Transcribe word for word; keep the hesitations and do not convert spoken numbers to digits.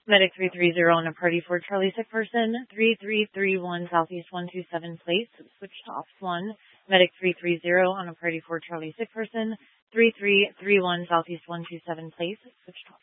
Medic three three zero on a party for Charlie sick person. three three three one Southeast one two seven place. Switch to ops one. Medic three three zero on a party for Charlie sick person. three three three one Southeast one two seven place. Switch to ops